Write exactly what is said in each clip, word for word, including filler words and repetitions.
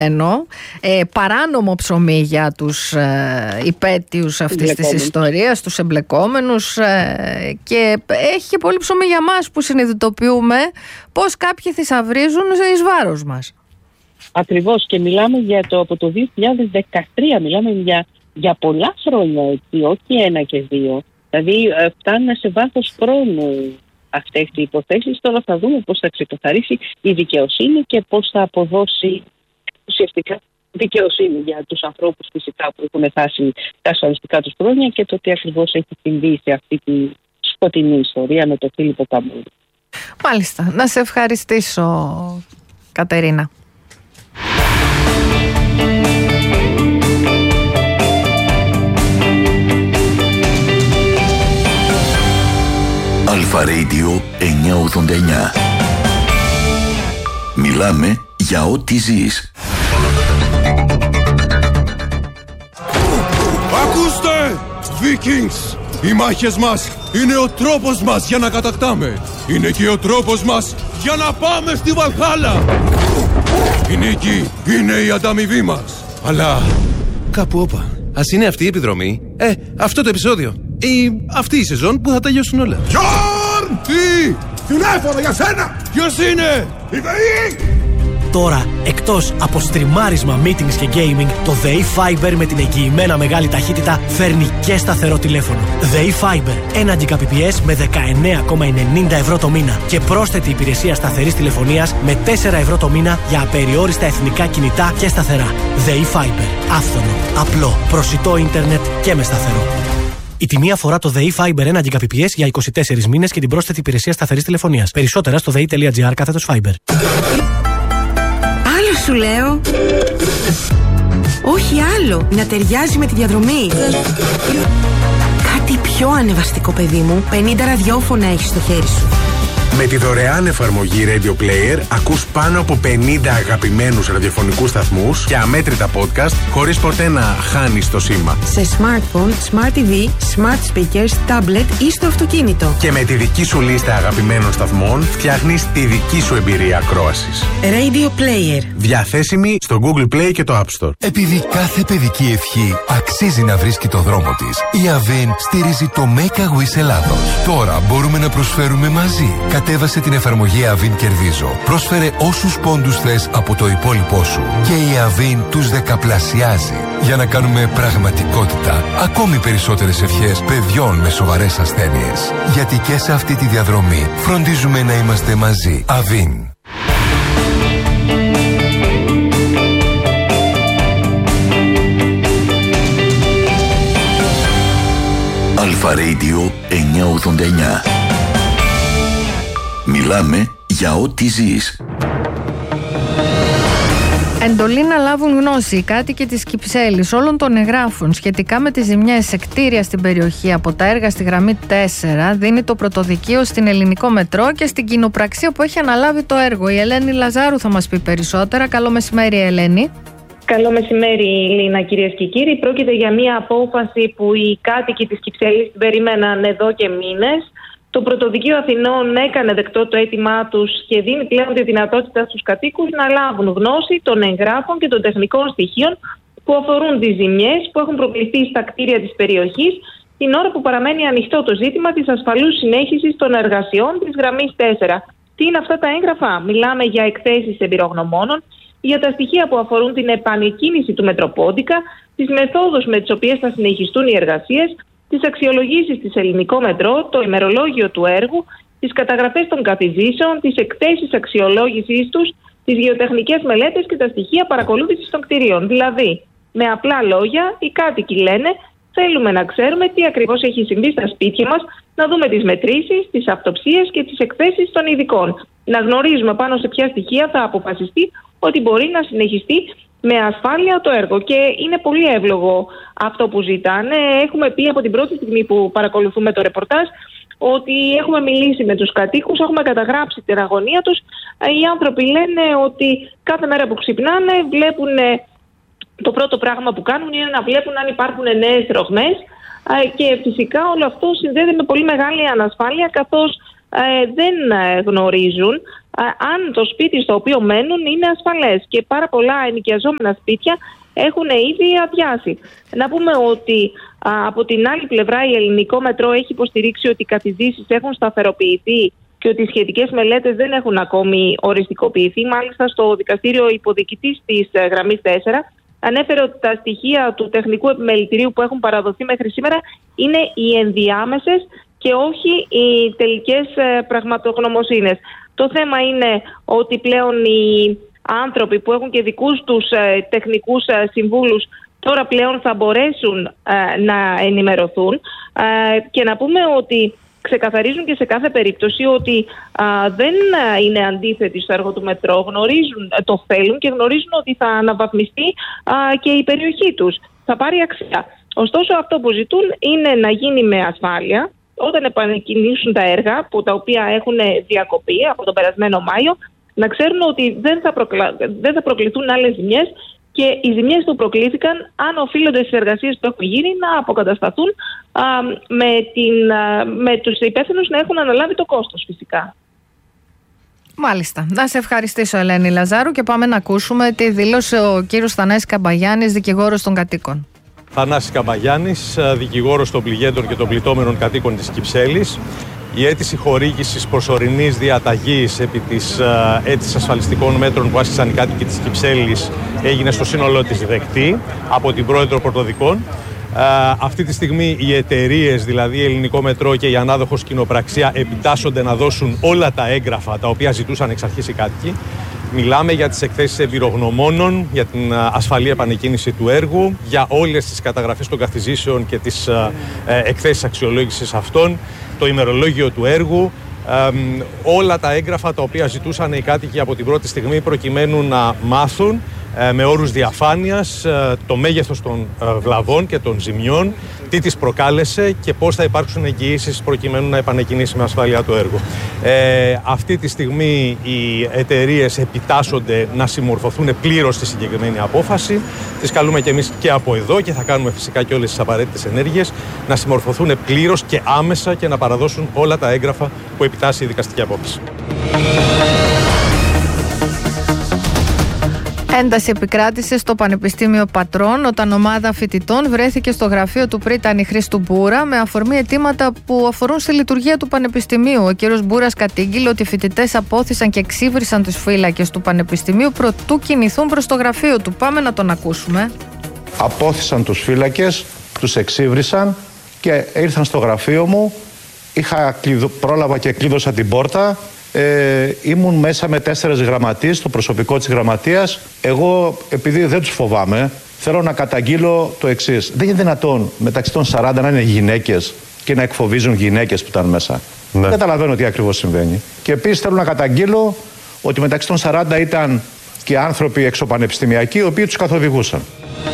Ενώ, ε, παράνομο ψωμί για τους ε, υπέτειους αυτής της ιστορίας, τους εμπλεκόμενους, ε, και έχει και πολύ ψωμί για μας που συνειδητοποιούμε πως κάποιοι θησαυρίζουν εις βάρος μας. Ακριβώς, και μιλάμε για το από το δύο χιλιάδες δεκατρία, μιλάμε για, για πολλά χρόνια, έτσι, όχι ένα και δύο. Δηλαδή ε, φτάνουν σε βάθος χρόνου αυτές οι υποθέσεις. Τώρα θα δούμε πώς θα ξεκαθαρίσει η δικαιοσύνη και πώς θα αποδώσει ουσιαστικά δικαιοσύνη για τους ανθρώπους φυσικά που έχουν χάσει τα ασφαλιστικά τους χρόνια και το τι ακριβώς έχει συμβεί σε αυτή τη σκοτεινή ιστορία με τον Φίλιππο Καμπούρη. Μάλιστα. Να σε ευχαριστήσω, Κατερίνα. Αλφα Radio εννιακόσια ογδόντα εννιά. Μιλάμε για ό,τι ζεις. Ακούστε! Vikings! Οι μάχες μας είναι ο τρόπος μας για να κατακτάμε. Είναι και ο τρόπος μας για να πάμε στη Βαλχάλα. Η νίκη είναι η ανταμοιβή μας. Αλλά κάπου όπα. Ας είναι αυτή η επιδρομή. Ε, αυτό το επεισόδιο. Ή αυτή η σεζόν που θα τελειώσουν όλα. Γιόρν! Τι! Τηλέφωνο για σένα! Ποιος είναι? Η ΔΕΗ! Τώρα, εκτός από στριμάρισμα, meetings και gaming, το ΔΕΗ Fiber με την εγγυημένα μεγάλη ταχύτητα φέρνει και σταθερό τηλέφωνο. ΔΕΗ Fiber, ένα Gbps με δεκαεννέα κόμμα ενενήντα ευρώ το μήνα και πρόσθετη υπηρεσία σταθερής τηλεφωνίας με τέσσερα ευρώ το μήνα για απεριόριστα εθνικά κινητά και σταθερά. ΔΕΗ Fiber, άφθονο, απλό, προσιτό ίντερνετ και με σταθερό. Η τιμή αφορά το ΔΕΗ Fiber ένα Gbps για είκοσι τέσσερις μήνες και την πρόσθετη υπηρεσία σταθερής τηλεφωνίας. Περισσότερα στο δei.gr κάθετος Fiber. Άλλο σου λέω. Όχι άλλο. Να ταιριάζει με τη διαδρομή. Κάτι πιο ανεβαστικό, παιδί μου. πενήντα ραδιόφωνα έχεις στο χέρι σου. Με τη δωρεάν εφαρμογή Radio Player ακούς πάνω από πενήντα αγαπημένους ραδιοφωνικούς σταθμούς και αμέτρητα podcast χωρίς ποτέ να χάνεις το σήμα. Σε smartphone, smart τι βι, smart speakers, tablet ή στο αυτοκίνητο. Και με τη δική σου λίστα αγαπημένων σταθμών φτιάχνεις τη δική σου εμπειρία ακρόασης. Radio Player. Διαθέσιμη στο Google Play και το App Store. Επειδή κάθε παιδική ευχή αξίζει να βρίσκει το δρόμο της, η Avin στηρίζει το Make a Wish Ελλάδος. Τώρα μπορούμε να προσφέρουμε μαζί. Κατέβασε την εφαρμογή Avin Κερδίζω. Πρόσφερε όσους πόντους θες από το υπόλοιπό σου και η Avin τους δεκαπλασιάζει για να κάνουμε πραγματικότητα ακόμη περισσότερες ευχές παιδιών με σοβαρές ασθένειες. Γιατί και σε αυτή τη διαδρομή φροντίζουμε να είμαστε μαζί. Avin. Αλφα Radio εννιακόσια ογδόντα εννιά. Μιλάμε για ό,τι ζεις. Εντολή να λάβουν γνώση οι κάτοικοι της Κυψέλης όλων των εγγράφων σχετικά με τις ζημιές σε κτίρια στην περιοχή από τα έργα στη γραμμή τέσσερα δίνει το πρωτοδικείο στην Ελληνικό Μετρό και στην κοινοπραξία που έχει αναλάβει το έργο. Η Ελένη Λαζάρου θα μας πει περισσότερα. Καλό μεσημέρι, Ελένη. Καλό μεσημέρι, Λίνα, κυρίες και κύριοι. Πρόκειται για μια απόφαση που οι κάτοικοι της Κυψέλης την περίμεναν εδώ και μήνες. Το Πρωτοδικείο Αθηνών έκανε δεκτό το αίτημά τους και δίνει πλέον τη δυνατότητα στους κατοίκους να λάβουν γνώση των εγγράφων και των τεχνικών στοιχείων που αφορούν τις ζημιές που έχουν προκληθεί στα κτίρια της περιοχής την ώρα που παραμένει ανοιχτό το ζήτημα της ασφαλούς συνέχισης των εργασιών της γραμμής τέσσερα. Τι είναι αυτά τα έγγραφα? Μιλάμε για εκθέσεις εμπειρογνωμόνων, για τα στοιχεία που αφορούν την επανεκκίνηση του Μετροπόντικα, τις μεθόδους με τις οποίες θα συνεχιστούν οι εργασίες, τις αξιολογήσεις της Ελληνικό Μετρό, το ημερολόγιο του έργου, τις καταγραφές των καθιζήσεων, τις εκθέσεις αξιολόγησής τους, τις γεωτεχνικές μελέτες και τα στοιχεία παρακολούθησης των κτηρίων. Δηλαδή, με απλά λόγια, οι κάτοικοι λένε θέλουμε να ξέρουμε τι ακριβώς έχει συμβεί στα σπίτια μας, να δούμε τις μετρήσεις, τις αυτοψίες και τις εκθέσεις των ειδικών. Να γνωρίζουμε πάνω σε ποια στοιχεία θα αποφασιστεί ότι μπορεί να συνεχιστεί με ασφάλεια το έργο. Και είναι πολύ εύλογο αυτό που ζητάνε. Έχουμε πει από την πρώτη στιγμή που παρακολουθούμε το ρεπορτάζ ότι έχουμε μιλήσει με τους κατοίκους, έχουμε καταγράψει την αγωνία τους. Οι άνθρωποι λένε ότι κάθε μέρα που ξυπνάνε βλέπουν, το πρώτο πράγμα που κάνουν είναι να βλέπουν αν υπάρχουν νέες ρογμές και φυσικά όλο αυτό συνδέεται με πολύ μεγάλη ανασφάλεια, καθώς δεν γνωρίζουν αν το σπίτι στο οποίο μένουν είναι ασφαλές. Και πάρα πολλά ενοικιαζόμενα σπίτια έχουν ήδη αδειάσει. Να πούμε ότι α, από την άλλη πλευρά η Ελληνικό Μετρό έχει υποστηρίξει ότι οι κατηδήσεις έχουν σταθεροποιηθεί και ότι οι σχετικές μελέτες δεν έχουν ακόμη οριστικοποιηθεί. Μάλιστα, στο δικαστήριο υποδιοικητής της γραμμής τέσσερα ανέφερε ότι τα στοιχεία του τεχνικού επιμελητηρίου που έχουν παραδοθεί μέχρι σήμερα είναι οι ενδιάμεσες και όχι οι τελικές πραγματογνωμοσύνες. Το θέμα είναι ότι πλέον οι άνθρωποι που έχουν και δικούς τους ε, τεχνικούς ε, συμβούλους τώρα πλέον θα μπορέσουν ε, να ενημερωθούν ε, και να πούμε ότι ξεκαθαρίζουν και σε κάθε περίπτωση ότι ε, δεν είναι αντίθετοι στο έργο του Μετρό, γνωρίζουν, ε, το θέλουν και γνωρίζουν ότι θα αναβαθμιστεί ε, και η περιοχή τους, θα πάρει αξία. Ωστόσο, αυτό που ζητούν είναι να γίνει με ασφάλεια όταν επανεκκινήσουν τα έργα που τα οποία έχουν διακοπεί από τον περασμένο Μάιο, να ξέρουν ότι δεν θα, προκλα... δεν θα προκληθούν άλλες ζημιές και οι ζημιές που προκλήθηκαν, αν οφείλονται στις εργασίες που έχουν γίνει, να αποκατασταθούν α, με, την, α, με τους υπεύθυνους να έχουν αναλάβει το κόστος φυσικά. Μάλιστα. Να σε ευχαριστήσω, Ελένη Λαζάρου, και πάμε να ακούσουμε τι δήλωσε ο κύριος Θανάσης Καμπαγιάννης, δικηγόρος των κατοίκων. Θανάσης Καμπαγιάννης, δικηγόρος των πληγέντων και των πληττόμενων κατοίκων της Κυψέλης. Η αίτηση χορήγησης προσωρινής διαταγής επί της uh, αίτησης ασφαλιστικών μέτρων που άσκησαν οι κάτοικοι της Κυψέλης έγινε στο σύνολό της δεκτή από την Πρόεδρο Πρωτοδικών. Uh, αυτή τη στιγμή οι εταιρείες, δηλαδή η Ελληνικό Μετρό και η ανάδοχος κοινοπραξία, επιτάσσονται να δώσουν όλα τα έγγραφα τα οποία ζητούσαν εξ αρχής οι κάτοικοι. Μιλάμε για τις εκθέσεις εμπειρογνωμόνων, για την ασφαλή επανεκκίνηση του έργου, για όλες τις καταγραφές των καθιζήσεων και τις ε, εκθέσεις αξιολόγησης αυτών, το ημερολόγιο του έργου, ε, όλα τα έγγραφα τα οποία ζητούσαν οι κάτοικοι από την πρώτη στιγμή προκειμένου να μάθουν ε, με όρους διαφάνειας ε, το μέγεθος των ε, βλαβών και των ζημιών, τι τις προκάλεσε και πώς θα υπάρξουν εγγυήσεις προκειμένου να επανεκκινήσει με ασφάλεια το έργο. Ε, αυτή τη στιγμή οι εταιρείες επιτάσσονται να συμμορφωθούν πλήρως στη συγκεκριμένη απόφαση. Τις καλούμε και εμείς και από εδώ και θα κάνουμε φυσικά και όλες τις απαραίτητες ενέργειες να συμμορφωθούν πλήρως και άμεσα και να παραδώσουν όλα τα έγγραφα που επιτάσσει η δικαστική απόφαση. Ένταση επικράτησε στο Πανεπιστήμιο Πατρών όταν ομάδα φοιτητών βρέθηκε στο γραφείο του πρίτανη Χρήστου Μπούρα με αφορμή αιτήματα που αφορούν στη λειτουργία του Πανεπιστημίου. Ο κ. Μπούρας κατήγγειλε ότι οι φοιτητές απόθυσαν και εξύβρισαν τους φύλακες του Πανεπιστημίου προτού κινηθούν προς το γραφείο του. Πάμε να τον ακούσουμε. Απόθυσαν τους φύλακες, τους εξύβρισαν και ήρθαν στο γραφείο μου. Είχα κλειδω... Πρόλαβα και κλείδωσα την πόρτα. Ε, ήμουν μέσα με τέσσερις γραμματείς, το προσωπικό της γραμματείας. Εγώ, επειδή δεν τους φοβάμαι, θέλω να καταγγείλω το εξής. Δεν είναι δυνατόν μεταξύ των σαράντα να είναι γυναίκες και να εκφοβίζουν γυναίκες που ήταν μέσα. Ναι. Δεν καταλαβαίνω τι ακριβώς συμβαίνει. Και επίσης θέλω να καταγγείλω ότι μεταξύ των σαράντα ήταν και άνθρωποι εξωπανεπιστημιακοί, οι οποίοι τους καθοδηγούσαν.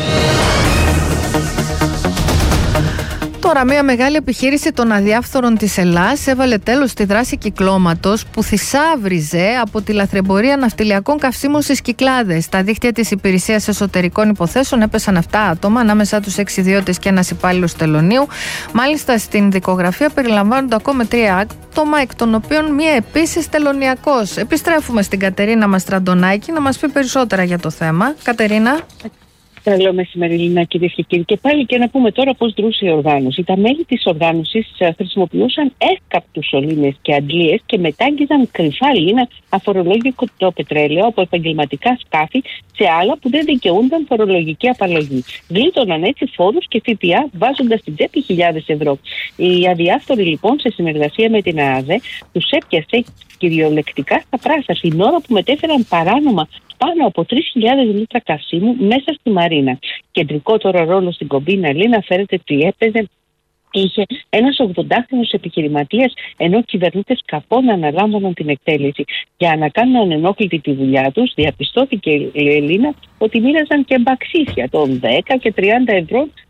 Τώρα, μια μεγάλη επιχείρηση των αδιάφθορων της Ελλάς έβαλε τέλος στη δράση κυκλώματος που θησάβριζε από τη λαθρεμπορία ναυτιλιακών καυσίμων στις Κυκλάδες. Στα δίχτυα της Υπηρεσίας Εσωτερικών Υποθέσεων έπεσαν επτά άτομα, ανάμεσά τους έξι ιδιώτες και ένας υπάλληλος τελωνίου. Μάλιστα, στην δικογραφία περιλαμβάνονται ακόμα τρία άτομα, εκ των οποίων μία επίσης τελωνιακός. Επιστρέφουμε στην Κατερίνα Μαστραντονάκη να μας πει περισσότερα για το θέμα. Κατερίνα. Καλό μεσημέρι, Λίνα, κυρίες και κύριοι. Και πάλι και να πούμε τώρα πώς δρούσε η οργάνωση. Τα μέλη της οργάνωσης χρησιμοποιούσαν εύκαπτους σωλήνες και αντλίες και μετάγγιζαν κρυφά, Λίνα, αφορολόγητο πετρέλαιο από επαγγελματικά σκάφη σε άλλα που δεν δικαιούνταν φορολογική απαλλαγή. Γλίτωναν έτσι φόρους και ΦΠΑ, βάζοντας στην τσέπη χιλιάδες ευρώ. Οι αδιάφθοροι, λοιπόν, σε συνεργασία με την ΑΑΔΕ, τους έπιασε κυριολεκτικά στα πράσα την ώρα που μετέφεραν παράνομα πάνω από τρεις χιλιάδες λίτρα καυσίμου μέσα στη Μαρίνα. Κεντρικό τώρα ρόλο στην κομπίνα, Λίνα, φέρεται ότι έπαιζε είχε ένας ογδοντάχρονος επιχειρηματίας, ενώ κυβερνήτες καπών αναλάμβαναν την εκτέλεση. Για να κάνουν ανενόχλητη τη δουλειά τους, διαπιστώθηκε η Ελίνα ότι μοίραζαν και μπαξίσια των δέκα και τριάντα ευρώ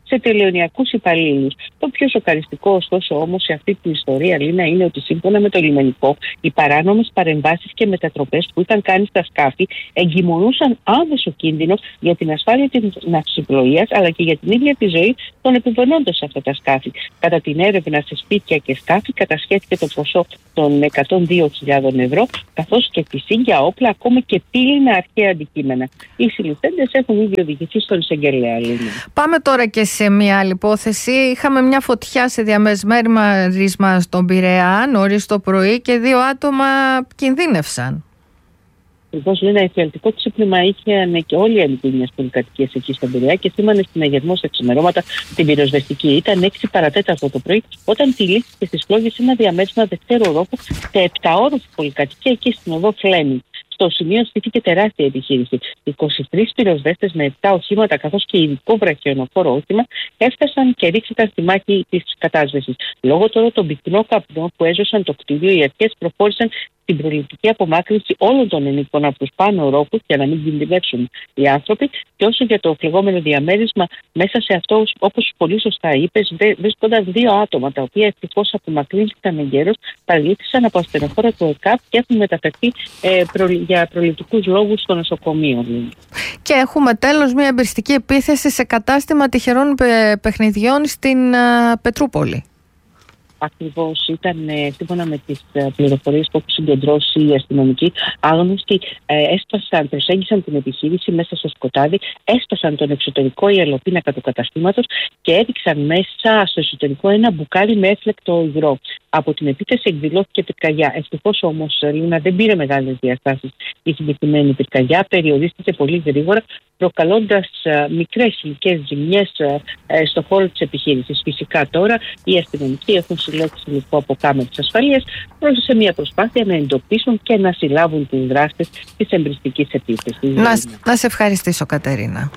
σε τελειωνιακούς υπαλλήλους. Το πιο σοκαριστικό, ωστόσο, όμως σε αυτή την ιστορία, Λίνα, είναι ότι σύμφωνα με το λιμενικό, οι παράνομες παρεμβάσεις και μετατροπές που είχαν κάνει στα σκάφη εγκυμονούσαν άμεσο κίνδυνο για την ασφάλεια της ναυσιπλοείας αλλά και για την ίδια τη ζωή των επιβενόντων σε αυτά τα σκάφη. Κατά την έρευνα σε σπίτια και σκάφη κατασχέθηκε το ποσό των εκατόν δύο χιλιάδες ευρώ, καθώς και πισίγια, όπλα, ακόμα και πύληνα αρχαία αντικείμενα. Οι συλληφθέντες έχουν ήδη οδηγηθεί στον εισαγγελέα. Πάμε τώρα και σε μια άλλη υπόθεση. Είχαμε μια φωτιά σε διαμεσμέρισμα στον Πειραιά νωρίς το πρωί και δύο άτομα κινδύνευσαν. Ακριβώς, λέει, ένα εφιαλτικό ξύπνημα είχαν και όλοι οι ανοικοί μιας πολυκατοικίας εκεί στον Πειραιά και σήμανε στην αγερμό στα ξημερώματα την πυροσβεστική. Ήταν έξι παρατέταρτο το πρωί όταν τυλίχθηκε στις φλόγες ένα διαμέρισμα δευτέρου ορόφου σε επταόροφη πολυκατοικία εκεί στην οδό Φλέμινγκ. Στο σημείο στήθηκε τεράστια επιχείρηση. είκοσι τρεις πυροσβέστες με επτά οχήματα καθώς και ειδικό βραχιονοφόρο όχημα έφτασαν και ρίχθηκαν στη μάχη της κατάσβεσης. Λόγω τώρα των πυκνών καπνών που έζωσαν το κτίριο, οι αρχές προχώρησαν την προληπτική απομάκρυνση όλων των ενίκων από τους πάνω ορόφους για να μην κινδυνεύσουν οι άνθρωποι. Και όσο για το φλεγόμενο διαμέρισμα, μέσα σε αυτό, όπως πολύ σωστά είπες, βρίσκονταν δύο άτομα τα οποία ευτυχώς απομακρύνθηκαν εγκαίρως, παρελήφθησαν από ασθενοφόρα του ΕΚΑΠ και έχουν μεταφερθεί ε, προ, για προληπτικούς λόγους στο νοσοκομείο. Και έχουμε τέλος μια εμπειριστική επίθεση σε κατάστημα τυχερών παιχνιδιών στην α, Πετρούπολη. Ακριβώς, ήταν ε, σύμφωνα με τις ε, πληροφορίες που έχουν συγκεντρώσει οι αστυνομικοί, άγνωστοι ε, έσπασαν, προσέγγισαν την επιχείρηση μέσα στο σκοτάδι, έσπασαν τον εξωτερικό ιελοπίνακα του καταστήματος και έδειξαν μέσα στο εσωτερικό ένα μπουκάλι με έφλεκτο υγρό. Από την επίθεση εκδηλώθηκε πυρκαγιά. Ευτυχώς όμως, Λίνα, δεν πήρε μεγάλες διαστάσεις η συγκεκριμένη πυρκαγιά, περιορίστηκε πολύ γρήγορα, προκαλώντας ε, μικρές υλικές ζημιές ε, ε, στο χώρο της επιχείρησης. Φυσικά τώρα οι αστυνομικοί έχουν συλλέξει υλικό από κάμερες ασφαλείας σε μια προσπάθεια να εντοπίσουν και να συλλάβουν τους δράστες της εμπριστικής επίθεσης. Να, να σε ευχαριστήσω, Κατερίνα.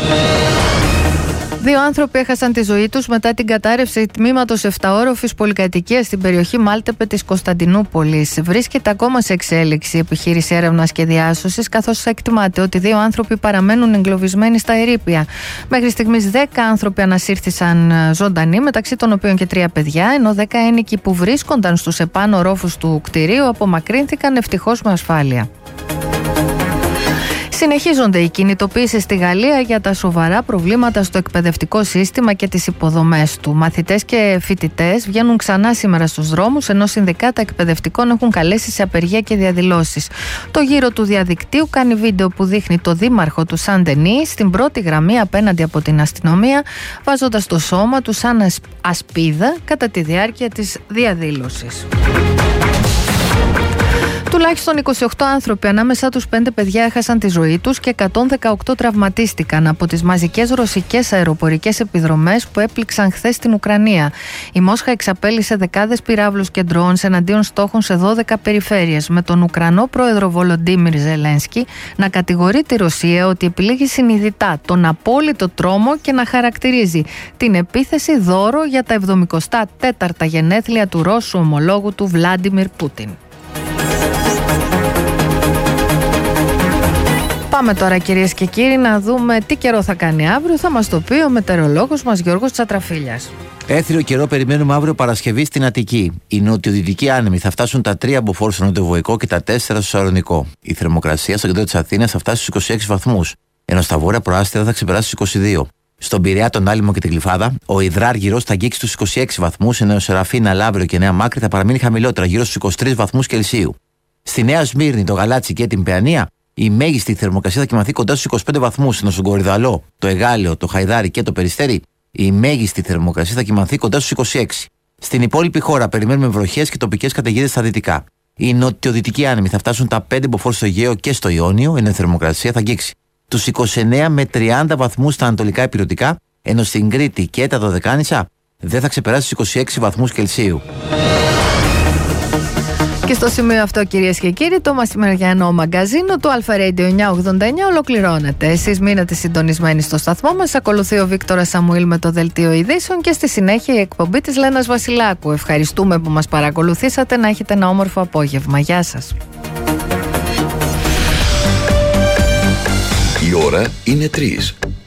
Δύο άνθρωποι έχασαν τη ζωή τους μετά την κατάρρευση τμήματος επταόροφης πολυκατοικίας στην περιοχή Μάλτεπε της Κωνσταντινούπολης. Βρίσκεται ακόμα σε εξέλιξη η επιχείρηση έρευνας και διάσωσης, καθώς εκτιμάται ότι δύο άνθρωποι παραμένουν εγκλωβισμένοι στα ερείπια. Μέχρι στιγμής δέκα άνθρωποι ανασύρθησαν ζωντανοί, μεταξύ των οποίων και τρία παιδιά, ενώ δέκα ένοικοι που βρίσκονταν στους επάνω ορόφους του κτηρίου απομακρύνθηκαν ευτυχώς με ασφάλεια. Συνεχίζονται οι κινητοποίησεις στη Γαλλία για τα σοβαρά προβλήματα στο εκπαιδευτικό σύστημα και τις υποδομές του. Μαθητές και φοιτητές βγαίνουν ξανά σήμερα στους δρόμους, ενώ συνδικάτα εκπαιδευτικών έχουν καλέσει σε απεργία και διαδηλώσεις. Το γύρο του διαδικτύου κάνει βίντεο που δείχνει το δήμαρχο του Σαν Ντενί στην πρώτη γραμμή απέναντι από την αστυνομία, βάζοντας το σώμα του σαν ασπίδα κατά τη διάρκεια της διαδήλωσης. Τουλάχιστον είκοσι οκτώ άνθρωποι, ανάμεσά τους πέντε παιδιά, έχασαν τη ζωή τους και εκατόν δεκαοκτώ τραυματίστηκαν από τις μαζικές ρωσικές αεροπορικές επιδρομές που έπληξαν χθες στην Ουκρανία. Η Μόσχα εξαπέλυσε δεκάδες πυράβλους και ντρόουνς εναντίον στόχων σε δώδεκα περιφέρειες, με τον Ουκρανό πρόεδρο Βολοντίμιρ Ζελένσκι να κατηγορεί τη Ρωσία ότι επιλέγει συνειδητά τον απόλυτο τρόμο και να χαρακτηρίζει την επίθεση δώρο για τα εβδομηκοστά τέταρτα γενέθλια του Ρώσου ομολόγου του Βλάντιμιρ Πούτιν. Πάμε τώρα, κυρίες και κύριοι, να δούμε τι καιρό θα κάνει αύριο. Θα μας το πει ο μετεωρολόγος μας Γιώργος Τσατραφίλιας. Έθριο καιρό περιμένουμε αύριο Παρασκευή στην Αττική. Οι νοτιοδυτικοί άνεμοι θα φτάσουν τα τρία μποφόρ στο νοτιοβοϊκό και τα τέσσερα στο Σαρονικό. Η θερμοκρασία στο κέντρο της Αθήνας θα φτάσει στους είκοσι έξι βαθμούς, ενώ στα βόρεια προάστια θα ξεπεράσει στους είκοσι δύο. Στον Πειραιά, τον Άλυμο και την Γλυφάδα, ο υδράργυρος θα αγγίξει στους είκοσι έξι βαθμούς, ενώ ο Σεραφίνα, Λαύριο και Νέα Μάκρη θα παραμείνει χαμηλότερα, γύρω στους είκοσι τρεις βαθμούς Κελσίου. Στη Νέα Σμύρνη, το Γαλάτσι και την Παιανία, η μέγιστη θερμοκρασία θα κοιμαθεί κοντά στους είκοσι πέντε βαθμούς, ενώ στον Κορυδαλό, το Εγάλεο, το Χαϊδάρι και το Περιστέρι, η μέγιστη θερμοκρασία θα κοιμαθεί κοντά στους είκοσι έξι. Στην υπόλοιπη χώρα περιμένουμε βροχές και τοπικές καταιγίδες στα δυτικά. Οι νοτιοδυτικοί άνεμοι θα φτάσουν τα πέντε μποφόρ στο Αιγαίο και στο Ιόνιο, ενώ η θερμοκρασία θα αγγίξει τους είκοσι εννέα με τριάντα βαθμούς στα ανατολικά υπηρετικά, ενώ στην Κρήτη και τα Δωδεκάνησα δεν θα ξεπεράσει τους είκοσι έξι βαθμούς Κελσίου. Και στο σημείο αυτό, κυρίες και κύριοι, το μεσημεριανό μαγκαζίνο του Αλφα Radio εννιακόσια ογδόντα εννιά ολοκληρώνεται. Εσείς μείνετε συντονισμένοι στο σταθμό μας. Ακολουθεί ο Βίκτορας Σαμουήλ με το δελτίο ειδήσεων και στη συνέχεια η εκπομπή της Λένας Βασιλάκου. Ευχαριστούμε που μας παρακολουθήσατε. Να έχετε ένα όμορφο απόγευμα. Γεια σας. Η ώρα είναι τρεις.